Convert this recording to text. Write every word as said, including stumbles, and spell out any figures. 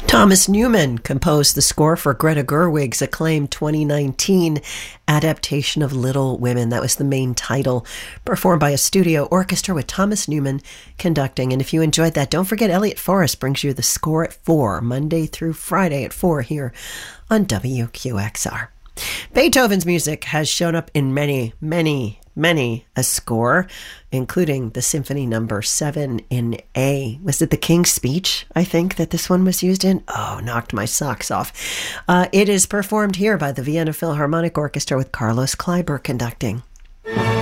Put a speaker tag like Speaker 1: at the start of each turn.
Speaker 1: Thomas Newman composed the score for Greta Gerwig's acclaimed twenty nineteen adaptation of Little Women. That was the main title, performed by a studio orchestra with Thomas Newman conducting. And if you enjoyed that, don't forget Elliot Forrest brings you the score at four, Monday through Friday at four here on W Q X R. Beethoven's music has shown up in many, many, many a score, including the Symphony Number Seven in A. Was it the King's Speech, I think, that this one was used in? Oh, knocked my socks off. Uh, it is performed here by the Vienna Philharmonic Orchestra with Carlos Kleiber conducting.